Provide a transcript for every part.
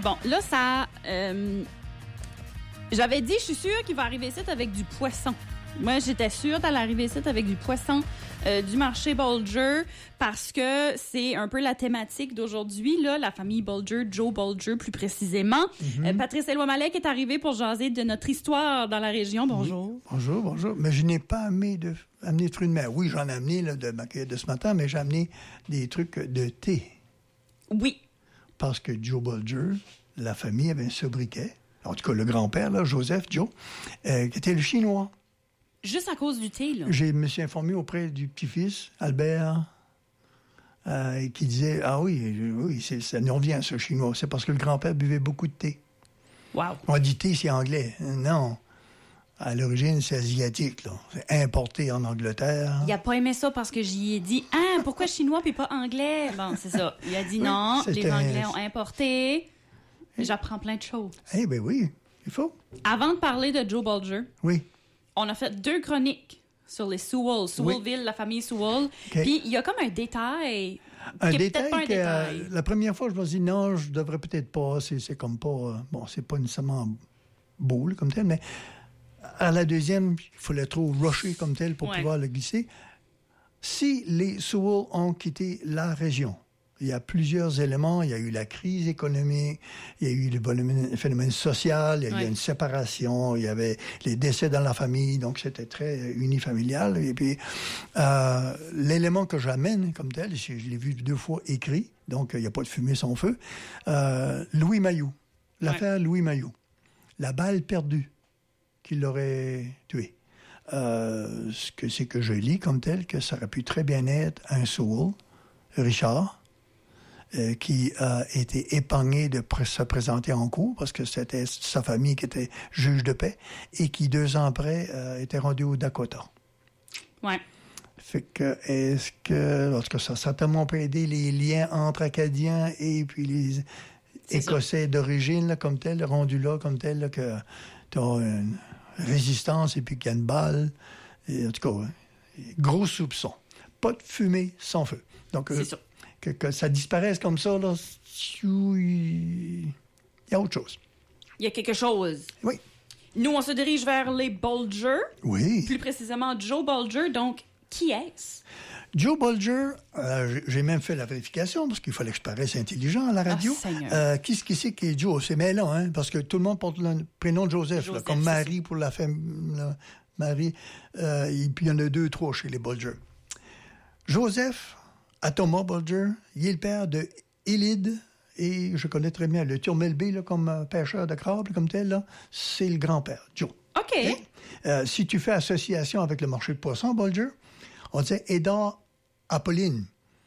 Bon, là, ça... j'avais dit, je suis sûre qu'il va arriver ici avec du poisson. Moi, j'étais sûre d'aller arriver ici avec du poisson du marché Bolger parce que c'est un peu la thématique d'aujourd'hui, là, la famille Bolger, Joe Bolger plus précisément. Patrice Eloi-Malek est arrivé pour jaser de notre histoire dans la région. Bonjour. Oui. Bonjour. Mais je n'ai pas amené de fruits de mer. Oui, j'en ai amené là, de ma cueillette de ce matin, mais j'ai amené des trucs de thé. Oui. Parce que Joe Bolger, la famille avait un sobriquet, en tout cas le grand-père, là, Joseph Joe, qui était le Chinois. Juste à cause du thé, là? Je me suis informé auprès du petit-fils, Albert, qui disait, ah oui, ça nous revient, ce Chinois. C'est parce que le grand-père buvait beaucoup de thé. Wow. On dit thé, c'est anglais. Non. À l'origine, c'est asiatique, là. C'est importé en Angleterre. Il n'a pas aimé ça parce que j'y ai dit, « Ah, pourquoi chinois puis pas anglais? » Bon, c'est ça. Il a dit non, les Anglais ont importé. J'apprends plein de choses. Eh bien oui, il faut. Avant de parler de Joe Bolger, oui. On a fait 2 chroniques sur les Sewell, Sewellville, oui. La famille Sewell. Okay. Puis il y a comme un détail. Détail. La première fois, je me suis dit, non, je devrais peut-être pas. C'est comme pas. Bon, c'est pas nécessairement beau, là, comme tel, mais à la deuxième, il fallait trop rusher comme tel pour pouvoir le glisser. Si les Sewell ont quitté la région, il y a plusieurs éléments. Il y a eu la crise économique, il y a eu le phénomène social, il y a eu une séparation, il y avait les décès dans la famille, donc c'était très unifamilial. Et puis, l'élément que j'amène comme tel, je l'ai vu 2 fois écrit, donc il n'y a pas de fumée sans feu, Louis Mailloux, l'affaire Louis Mailloux, la balle perdue qui l'aurait tué. Ce que c'est que je lis comme tel, que ça aurait pu très bien être un Sewell, Richard, qui a été épargné de se présenter en cour parce que c'était sa famille qui était juge de paix et qui, 2 ans après, était rendu au Dakota. Ouais. Fait que, est-ce que... En tout cas, ça a certainement peut aider les liens entre Acadiens et puis les Écossais d'origine, là, comme tel, rendus là, comme tel, là, que tu as une résistance et puis qu'il y a une balle. Et, en tout cas, gros soupçon. Pas de fumée sans feu. Donc, c'est ça. Que ça disparaisse comme ça, là, il y a autre chose. Il y a quelque chose. Oui. Nous, on se dirige vers les Bolger. Oui. Plus précisément, Joe Bolger. Donc, qui est-ce? Joe Bolger, j'ai même fait la vérification parce qu'il fallait que je paraisse intelligent à la radio. Qui c'est qui est Joe? C'est mêlant, hein? Parce que tout le monde porte le prénom de Joseph, là, comme Marie pour la femme. Marie. Et puis, il y en a 2, 3 chez les Bolger. Joseph... À Thomas Bolger, il est le père de Élide, et je connais très bien le Turmelbé, là, comme pêcheur de crabe, comme tel, là, c'est le grand-père, Joe. OK. Et, si tu fais association avec le marché de poissons, Bolger, on disait Édard Apolline.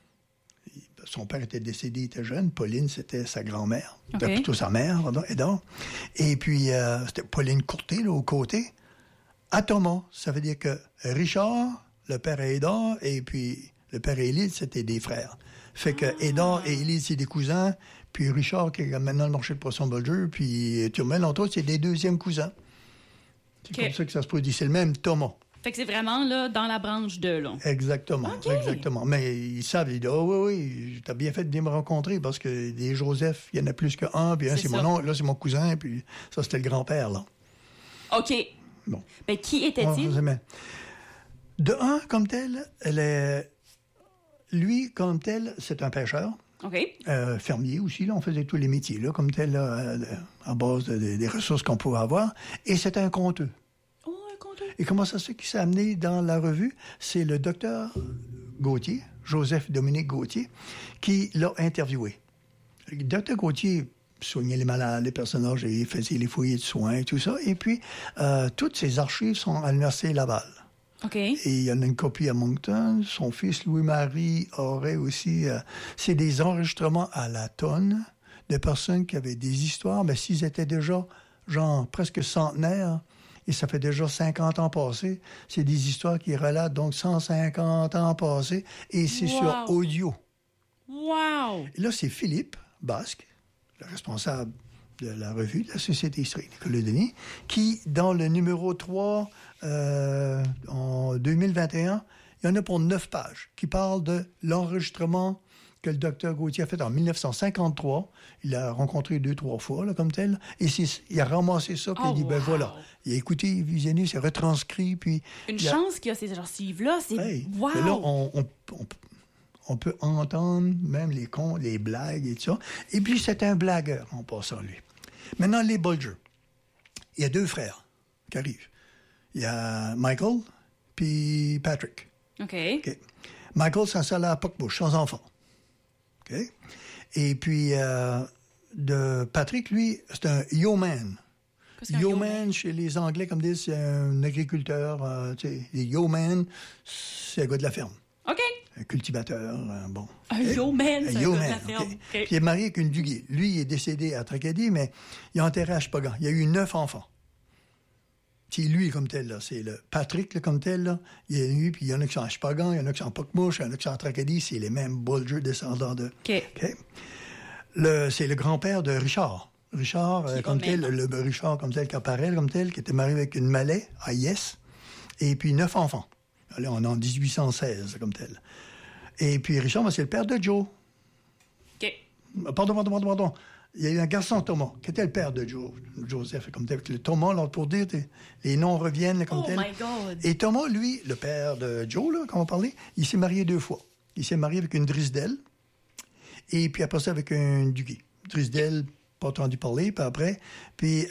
Son père était décédé, il était jeune. Pauline, c'était sa grand-mère. Okay. Plutôt sa mère, pardon, Édard. Et puis, c'était Pauline Courté, là, au côté. À Thomas, ça veut dire que Richard, le père est Édard, et puis... Le père et Élise, c'était des frères. Fait que Édard et Élise, c'est des cousins. Puis Richard, qui est maintenant le marché de poisson Bolger, puis Turmel, entre autres, c'est des 2e cousins. C'est comme ça que ça se produit. C'est le même Thomas. Fait que c'est vraiment là dans la branche de là. Exactement, exactement. Mais ils savent, ils disent, oui, t'as bien fait de venir me rencontrer parce que des Joseph, il y en a plus qu'un, puis un, c'est mon oncle, là, c'est mon cousin, puis ça, c'était le grand-père, là. OK. Bon. Mais qui était-il? De un, comme tel, lui, comme tel, c'est un pêcheur. OK. Fermier aussi, là, on faisait tous les métiers, là, comme tel, là, à base des ressources qu'on pouvait avoir. Et c'est un conteur. Oh, un conteur. Et comment ça se fait qu'il s'est amené dans la revue? C'est le docteur Gauthier, Joseph-Dominique Gauthier, qui l'a interviewé. Le docteur Gauthier soignait les malades, les personnes âgées, faisait les foyers de soins et tout ça. Et puis, toutes ses archives sont à l'Université Laval. OK. Et il y en a une copie à Moncton. Son fils, Louis-Marie, aurait aussi... c'est des enregistrements à la tonne de personnes qui avaient des histoires. Mais s'ils étaient déjà, genre, presque centenaires, et ça fait déjà 50 ans passés, c'est des histoires qui relatent donc 150 ans passés, et c'est sur audio. Wow! Et là, c'est Philippe Basque, le responsable de la revue de la Société historique des Calédoniens, qui, dans le numéro 3, en 2021, il y en a pour 9 pages, qui parlent de l'enregistrement que le docteur Gauthier a fait en 1953. Il l'a rencontré 2-3 fois, là, comme tel. Et il a ramassé ça, puis il a dit, ben voilà. Il a écouté, visionné, c'est retranscrit, puis... Une chance qu'il y a ces archives-là, c'est... Hey, wow! Mais là, on peut entendre même les contes, les blagues et tout ça. Et puis, c'est un blagueur, en passant, lui. Maintenant, les Bulger. Il y a 2 frères qui arrivent. Il y a Michael puis Patrick. OK. Michael s'installe à Puckbush, sans enfant. OK? Et puis, de Patrick, lui, c'est un yeoman. Yeoman, chez les Anglais, comme disent, c'est un agriculteur. Les yeoman, c'est un gars de la ferme. OK. Un cultivateur, bon. Un yeoman, c'est un gars de la ferme. Okay. Puis il est marié avec une Duguay. Lui, il est décédé à Tracadie, mais il a enterré à Shpogan. Il y a eu 9 enfants. C'est lui comme tel, là. C'est le Patrick, là, comme tel, là. Il y a lui, puis il y en a qui sont à Shpogan, il y en a qui sont à Puckbush, il y en a qui sont à Tracadie. C'est les mêmes Bulger descendants de... OK. C'est le grand-père de Richard. Richard, comme tel, le Richard comme tel, qui apparaît comme tel, qui était marié avec une Malais, à Yes, et puis 9 enfants. Là, on est en 1816, comme tel. Et puis Richard, c'est le père de Joe. OK. Pardon. Il y a eu un garçon, Thomas, qui était le père de Joe, Joseph, comme tel. Le Thomas, là, pour dire, les noms reviennent, là, comme tel. Oh my God! Et Thomas, lui, le père de Joe, là, comme on parlait, il s'est marié 2 fois. Il s'est marié avec une Drisdel, et puis après ça, avec un Duguay. Drisdel, pas entendu parler, puis après. Puis,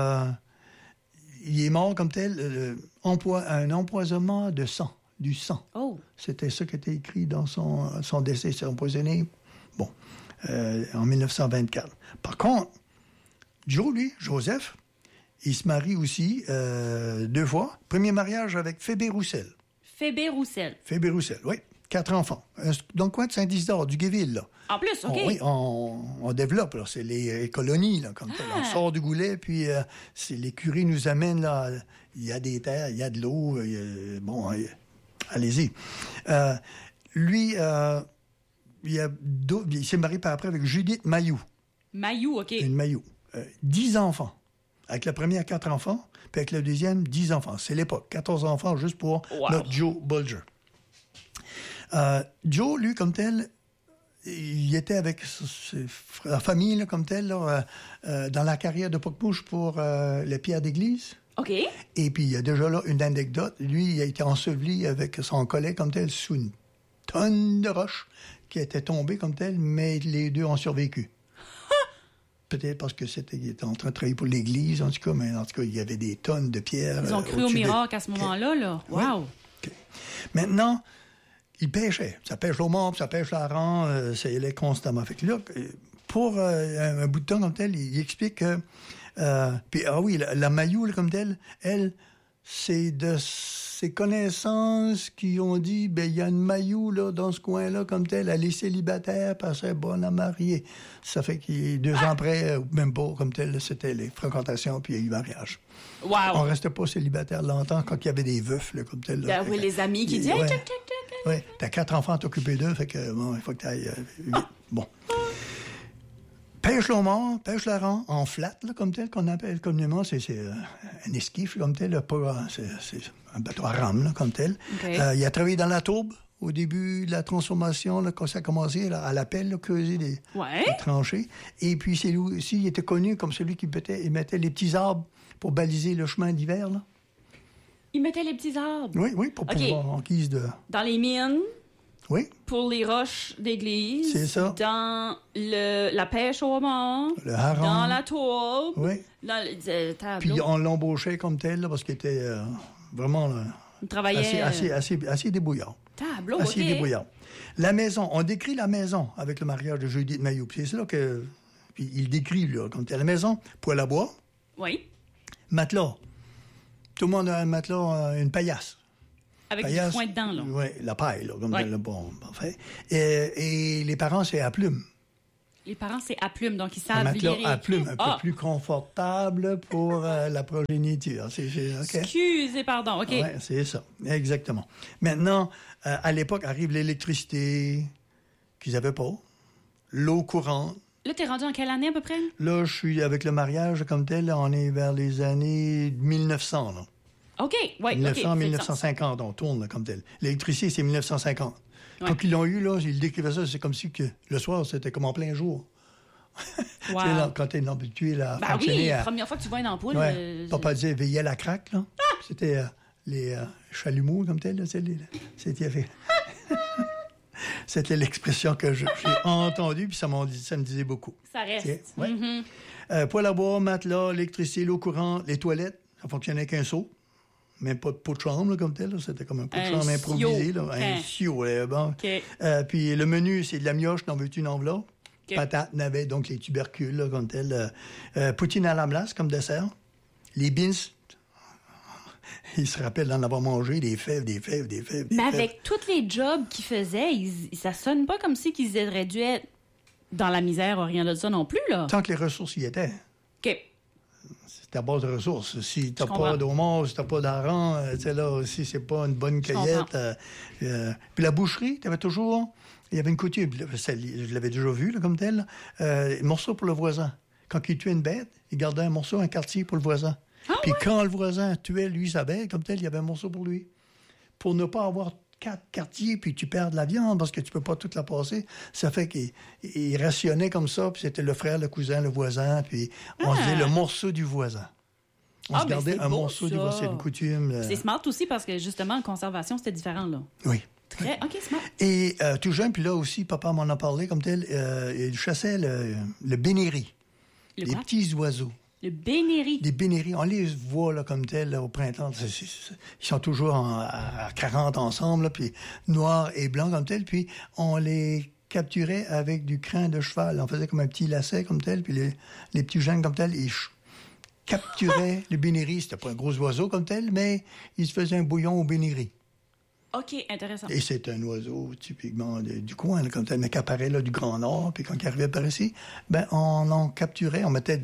il est mort comme tel, un empoisonnement de sang, du sang. Oh! C'était ça qui était écrit dans son décès. C'est empoisonné, bon, en 1924. Par contre, Joe, lui, Joseph, il se marie aussi 2 fois. Premier mariage avec Phébé Roussel. Phébé Roussel, oui. 4 enfants. Dans le coin de Saint-Isidore, du Guéville, là. En plus, OK. Oui, on développe, là. C'est les colonies, là, comme tel. On sort du Goulet, puis les curés nous amènent, là. Il y a des terres, il y a de l'eau. Bon, allez-y. Lui, il s'est marié par après avec Judith Mailloux. Mailloux, OK. Une Mailloux. 10 enfants. Avec la première, 4 enfants, puis avec le deuxième, 10 enfants. C'est l'époque. 14 enfants juste pour notre Joe Bulger. Joe, lui, comme tel, il était avec la famille, là, comme tel, là, dans la carrière de Puckbush pour les pierres d'église. OK. Et puis, il y a déjà là une anecdote. Lui, il a été enseveli avec son collègue, comme tel, sous une tonne de roches qui était tombée, comme tel, mais les 2 ont survécu. Peut-être parce que il était en train de travailler pour l'église, en tout cas, mais en tout cas, il y avait des tonnes de pierres. Ils ont cru au miracle à ce moment-là, là. Wow! Oui. Okay. Maintenant, il pêchait. Ça pêche au mort, ça pêche la rang, ça y allait constamment. Fait que là, pour un bout de temps comme tel, il explique que... puis, la Mailloux, comme telle, elle, c'est de ses connaissances qui ont dit, ben il y a une Mailloux, là, dans ce coin-là, comme telle, elle est célibataire, parce qu'elle est bonne à marier. Ça fait que 2 ans après, même pas, comme telle, c'était les fréquentations, puis il y a eu mariage. Wow! On restait pas célibataire longtemps quand il y avait des veufs, là, comme tel. Là, oui, les amis qui disaient... Oui, t'as 4 enfants à t'occuper d'eux, fait que, bon, il faut que t'ailles vite. Bon. Pêche le homard, pêche la rang, en flat, là, comme tel, qu'on appelle communément. C'est un esquif, comme tel, là, c'est un bateau à rame, là, comme tel. Okay. Il a travaillé dans la tourbe au début de la transformation, là, quand ça a commencé, là, à la pelle, là, creuser des tranchées. Et puis, c'est lui aussi, il était connu comme celui qui mettait les petits arbres pour baliser le chemin d'hiver, là. Il mettait les petits arbres? Oui, pour pouvoir en guise de... Dans les mines? Oui. Pour les roches d'église. C'est ça. Dans la pêche au homard. Le hareng. Dans la tourbe. Oui. Dans le tableau. Puis on l'embauchait comme tel, là, parce qu'il était vraiment là, il travaillait... assez débrouillard. Tableau, assez débrouillard. La maison, on décrit la maison avec le mariage de Judith Mailloux. Puis c'est là que... Puis il décrit, là, comme tel. La maison, poêle à bois. Oui. Matelas. Tout le monde a un matelas, une paillasse. Avec du foin dedans, là. Oui, la paille, là, comme tel. Bon, parfait. Et les parents, c'est à plume. Les parents, c'est à plume, donc ils savent un matelas lire. à plume, un peu plus confortable pour la progéniture. Okay. Excusez, pardon, OK. Oui, c'est ça, exactement. Maintenant, à l'époque, arrive l'électricité qu'ils n'avaient pas, l'eau courante. Là, t'es rendu en quelle année, à peu près? Là, je suis avec le mariage comme tel, on est vers les années 1900, là. OK, oui, 1950, on tourne là, comme tel. L'électricité, c'est 1950. Ouais. Quand ils l'ont eu, là, ils décrivaient ça, c'est comme si que le soir, c'était comme en plein jour. Wow. Là, quand t'es habitué à fonctionner... la première fois que tu vois une ampoule... Ouais. Papa disait, veillez à la craque, là. Ah! C'était les chalumeaux, comme tel, là. C'était... C'était l'expression que j'ai entendue, puis ça me disait beaucoup. Ça reste. Ouais. Mm-hmm. Poêle à bois, matelas, l'électricité, l'eau courante, les toilettes, ça fonctionnait avec un seau. Même pas de pot de chambre, là, comme tel. Là. C'était comme un pot de chambre improvisé. Là. Un sio. Bon. Okay. Puis le menu, c'est de la mioche, n'en veux-tu une enveloppe? Okay. Patate, navet, donc les tubercules, là, comme tel. Poutine à la glace, comme dessert. Les beans... Il se rappelle d'en avoir mangé des fèves. Mais avec tous les jobs qu'ils faisaient, ça sonne pas comme si qu'ils auraient dû être dans la misère ou rien de ça non plus, là. Tant que les ressources y étaient. OK. C'est ta base de ressources. Si t'as pas d'homard, si t'as pas d'hareng, tu sais, là, si c'est pas une bonne cueillette. Puis la boucherie, t'avais toujours... Il y avait une coutume, je l'avais déjà vu, là, comme tel, morceau pour le voisin. Quand il tuait une bête, il gardait un morceau, un quartier pour le voisin. Puis quand le voisin tuait, lui, sa bête, comme tel, il y avait un morceau pour lui. Pour ne pas avoir 4 quartiers, puis tu perds de la viande parce que tu peux pas toute la passer. Ça fait qu'il rationnait comme ça, puis c'était le frère, le cousin, le voisin, puis on se disait le morceau du voisin. On se gardait un morceau du voisin, c'est une coutume. C'est smart aussi parce que, justement, en conservation, c'était différent, là. Oui. Très, OK, smart. Et tout jeune, puis là aussi, papa m'en a parlé comme tel, il chassait le bénéri. Les petits oiseaux. Le bénéri. Les bénéris, on les voit là, comme tel là, au printemps. Ils sont toujours à 40 ensemble, là, puis noirs et blancs comme tel. Puis on les capturait avec du crin de cheval. On faisait comme un petit lacet comme tel. Puis les petits jeunes comme tel, ils capturaient les bénéris. C'était pas un gros oiseau comme tel, mais ils se faisaient un bouillon au bénéri. OK, intéressant. Et c'est un oiseau typiquement du coin, là, comme tel, mais qui apparaît là, du Grand Nord. Puis quand il arrivait par ici, ben on en capturait, on mettait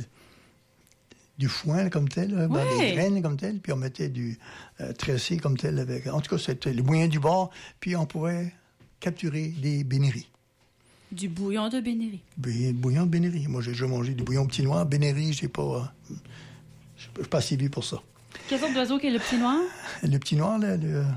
du foin comme tel, des graines comme tel, puis on mettait du tressé comme tel. Avec, en tout cas, c'était les moyens du bord, puis on pouvait capturer des bénéris. Du bouillon de bénéri. Bouillon de bénéri. Moi, j'ai déjà mangé du bouillon petit noir. Bénéri, je ne suis pas assez vieux pour ça. Quel sorte d'oiseau qu'est le petit noir? Le petit noir, là,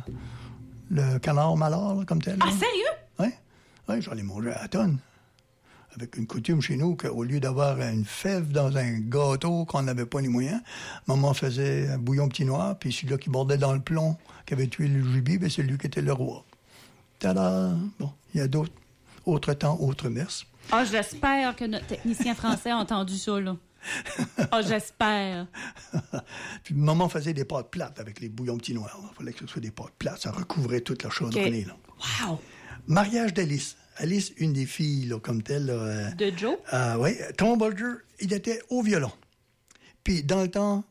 le canard malard, là, comme tel. Ah, sérieux? Oui, j'en ai mangé à tonnes. Avec une coutume chez nous qu'au lieu d'avoir une fève dans un gâteau qu'on n'avait pas les moyens, maman faisait un bouillon petit noir, puis celui-là qui bordait dans le plomb, qui avait tué le gibier, ben c'est lui qui était le roi. Tada! Bon, il y a autres temps, autres mœurs. Ah, j'espère que notre technicien français a entendu ça, là. Ah, j'espère. Puis maman faisait des pâtes plates avec les bouillons petits noirs. Il fallait que ce soit des pâtes plates. Ça recouvrait toute la chaudronnée. Là. Wow! Mariage d'Alice. Alice, une des filles, là, comme telle. Là, de Joe? Oui. Tom Bolger, il était au violon. Puis dans le temps,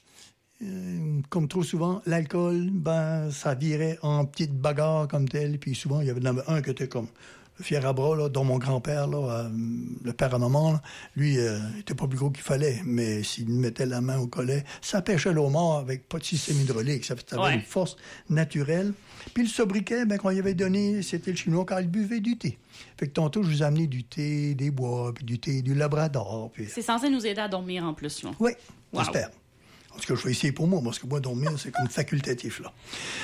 comme trop souvent, l'alcool, ben, ça virait en petite bagarre comme telle. Puis souvent, il y avait un qui était comme fier à bras, là, dont mon grand-père, là, le père à maman, là, lui, il était pas plus gros qu'il fallait, mais s'il mettait la main au collet, ça pêchait l'eau mort avec pas de système hydraulique. Ça avait une force naturelle. Puis le sobriquet, ben, qu'on lui avait donné, c'était le chinois, car il buvait du thé. Fait que tantôt, je vous ai amené du thé, des bois, puis du thé, du labrador. Puis... C'est censé nous aider à dormir en plus, là. Oui, j'espère. En tout cas, je vais essayer pour moi, parce que moi, dormir, c'est comme facultatif, là.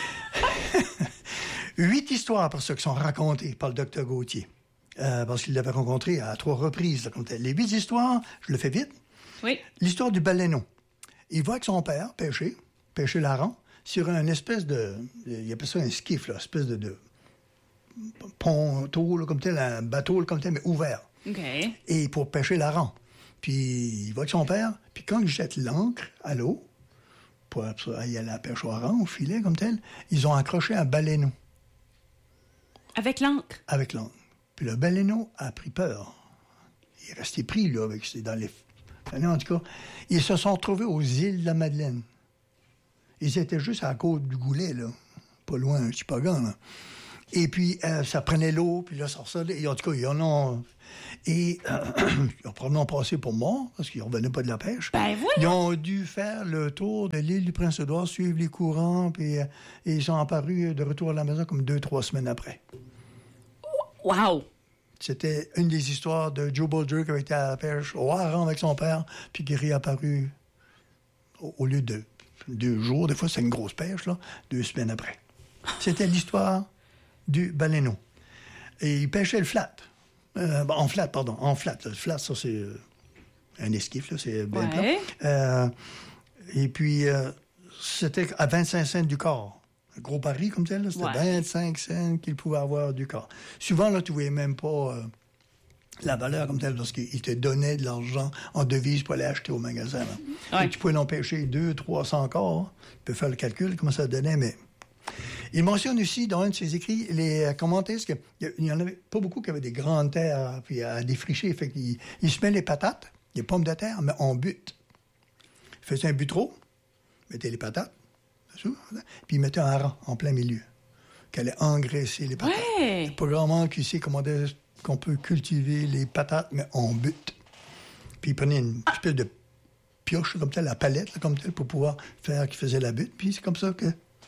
8 histoires, pour ceux qui sont racontées par le docteur Gauthier. Parce qu'il l'avait rencontré à 3 reprises. Là, comme les 8 histoires, je le fais vite. Oui. L'histoire du baleineau. Il va avec son père pêcher l'hareng, sur une espèce de... Il appelle ça un skiff, là, espèce de ponton, là, comme tel, un bateau, là, comme tel, mais ouvert. OK. Et pour pêcher l'hareng. Puis il va avec son père, puis quand il jette l'ancre à l'eau, pour aller à la pêche au hareng, au filet, comme tel, ils ont accroché un baleineau. Avec l'encre? Avec l'encre. Puis le baleineau a pris peur. Il est resté pris, là, avec dans les... En tout cas, ils se sont retrouvés aux îles de la Madeleine. Ils étaient juste à la côte du Goulet, là. Pas loin, un Chipagan, là. Et puis, ça prenait l'eau, puis là, ça ressortait. Et en tout cas, ils en ont... Et ils ont probablement passé pour morts, parce qu'ils ne revenaient pas de la pêche. Ben oui! Ils ont dû faire le tour de l'île du Prince-Édouard, suivre les courants, puis et ils sont apparus de retour à la maison comme 2-3 semaines après. Wow! C'était une des histoires de Joe Bolger qui avait été à la pêche au hareng avec son père, puis qui est réapparu au lieu de 2 jours, des fois c'est une grosse pêche, là, 2 semaines après. C'était l'histoire du baleineau. Et il pêchait le flat. En flat. Le flat, ça, c'est un esquif, là, c'est bien plat. Et puis, c'était à 25 cents du quart. Un gros pari comme tel, là, c'était 25 cents qu'il pouvait avoir du quart. Souvent, là, tu ne voyais même pas la valeur comme telle, parce qu'il te donnait de l'argent en devise pour aller acheter au magasin. Tu pouvais l'en pêcher 200-300 quarts. Tu peux faire le calcul, comment ça donnait, mais... Il mentionne aussi dans un de ses écrits les commentaires qu'il n'y en avait pas beaucoup qui avaient des grandes terres puis à défricher. Fait qu'il se met les patates, les pommes de terre, mais en butte. Il faisait un butteau, mettait les patates, puis il mettait un rang en plein milieu, qui allait engraisser les patates. Il n'y a pas grand monde qui sait comment qu'on peut cultiver les patates, mais en butte. Puis il prenait une espèce de pioche comme telle, la palette là, comme telle, pour pouvoir faire qu'il faisait la butte. Puis c'est comme ça que...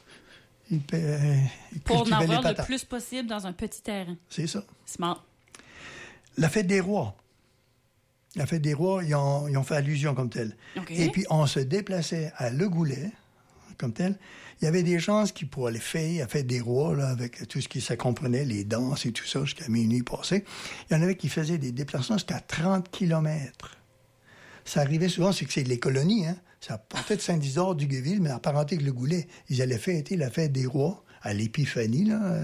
Pour en avoir le plus possible dans un petit terrain. C'est ça. Smart. La fête des rois. La fête des rois, ils ont fait allusion comme telle. Et puis, on se déplaçait à Le Goulet, comme tel. Il y avait des gens qui, pour aller faire la fête des rois, là, avec tout ce qui ça comprenait, les danses et tout ça, jusqu'à minuit passé, il y en avait qui faisaient des déplacements jusqu'à 30 kilomètres. Ça arrivait souvent, c'est que c'est les colonies, hein. Ça partait de Saint-Isidore du Guéville, mais en parenté avec Le Goulet. Ils allaient fêter la fête des rois à l'Épiphanie, là.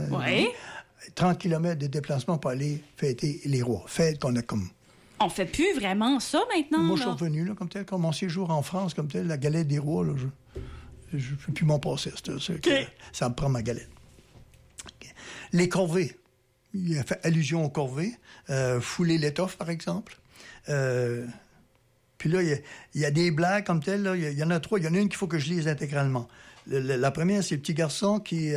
30 kilomètres de déplacement pour aller fêter les rois. Fête qu'on a comme... On fait plus vraiment ça maintenant, Moi, je suis revenu, là, comme tel, comme mon séjour en France, comme tel, la galette des rois, là, je ne peux plus m'en passer. Ça me prend ma galette. Les corvées. Il a fait allusion aux corvées. Fouler l'étoffe, par exemple. Puis là, il y a des blagues comme telles. Là. Il y en a 3. Il y en a une qu'il faut que je lise intégralement. La première, c'est le petit garçon qui...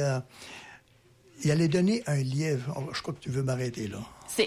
il allait donner un lièvre. Oh, je crois que tu veux m'arrêter, là. C'est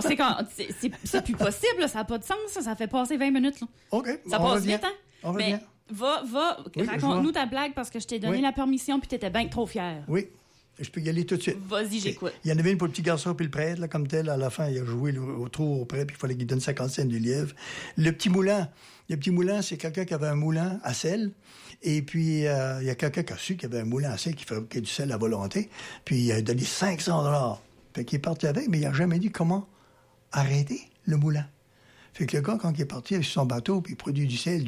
plus possible, là. Ça n'a pas de sens, ça fait passer 20 minutes. Là. OK. Ça passe vite, hein? On revient. Mais raconte-nous ta blague parce que je t'ai donné la permission puis tu étais bien trop fier. Oui. Je peux y aller tout de suite. Vas-y, j'écoute. Il y en avait une pour le petit garçon puis le prêtre, là, comme tel. À la fin, il a joué au trou au prêtre, puis il fallait qu'il donne 50 cents du lièvre. Le petit moulin, c'est quelqu'un qui avait un moulin à sel. Et puis, il y a quelqu'un qui a su qu'il y avait un moulin à sel qui fabriquait du sel à volonté. Puis, il a donné 500 $. Fait qu'il est parti avec, mais il n'a jamais dit comment arrêter le moulin. Fait que le gars, quand il est parti avec son bateau, puis il produit du sel,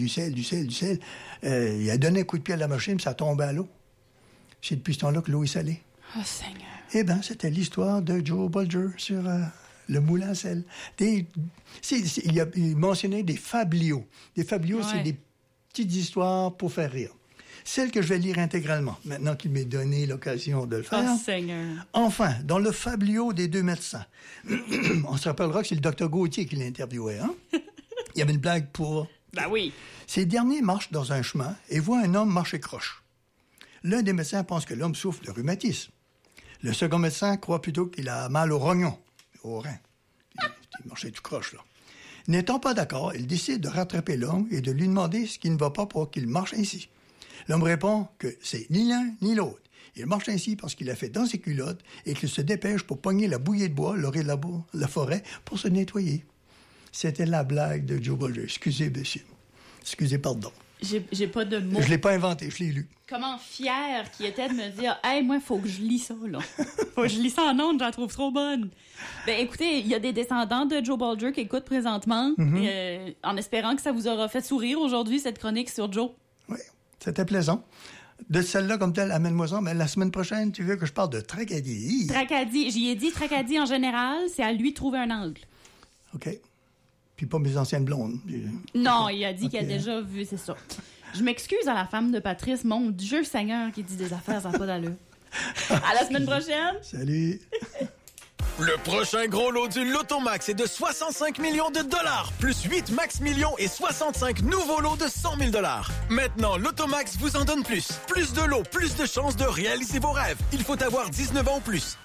il a donné un coup de pied à la machine, puis ça tombait à l'eau. C'est depuis ce temps-là que l'eau est salée. Oh, Seigneur. Eh bien, c'était l'histoire de Joe Bulger sur le moulin à sel. Il mentionnait des fabliaux. Des fabliaux, c'est des petites histoires pour faire rire. Celle que je vais lire intégralement, maintenant qu'il m'est donné l'occasion de le faire. Oh, Seigneur. Enfin, dans le fabliau des 2 médecins, on se rappellera que c'est le docteur Gauthier qui l'interviewait, hein? Il y avait une blague pour... Ben oui. Ces derniers marchent dans un chemin et voient un homme marcher croche. L'un des médecins pense que l'homme souffre de rhumatisme. Le second médecin croit plutôt qu'il a mal au rognon, au rein. Il marchait tout croche, là. N'étant pas d'accord, il décide de rattraper l'homme et de lui demander ce qui ne va pas pour qu'il marche ainsi. L'homme répond que c'est ni l'un ni l'autre. Il marche ainsi parce qu'il a fait dans ses culottes et qu'il se dépêche pour pogner la bouillée de bois, l'orée de la forêt, pour se nettoyer. C'était la blague de Joe Bulger. Excusez, monsieur. Excusez, pardon. J'ai pas de mots. Je l'ai pas inventé, je l'ai lu. Comment fier qu'il était de me dire « Hey, moi, il faut que je lis ça, là. Faut que je lis ça en ondes, je la trouve trop bonne. » Ben, écoutez, il y a des descendants de Joe Bulger qui écoutent présentement, en espérant que ça vous aura fait sourire aujourd'hui, cette chronique sur Joe. Oui, c'était plaisant. De celle-là, comme telle, amène-moi ça. Mais la semaine prochaine, tu veux que je parle de Tracadie? Tracadie. J'y ai dit Tracadie en général, c'est à lui de trouver un angle. OK. Puis pas mes anciennes blondes. Non, il a dit qu'il a déjà vu, c'est ça. Je m'excuse à la femme de Patrice, mon Dieu Seigneur, qui dit des affaires sans pas d'allure. À la semaine prochaine. Salut. Le prochain gros lot du Lotomax est de 65 millions de dollars, plus 8 max millions et 65 nouveaux lots de 100 000 $. Maintenant, Lotomax vous en donne plus. Plus de lots, plus de chances de réaliser vos rêves. Il faut avoir 19 ans ou plus.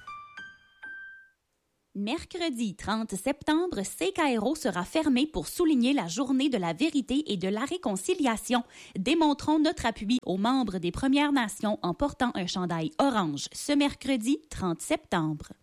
Mercredi 30 septembre, CKRO sera fermé pour souligner la journée de la vérité et de la réconciliation. Démontrons notre appui aux membres des Premières Nations en portant un chandail orange ce mercredi 30 septembre.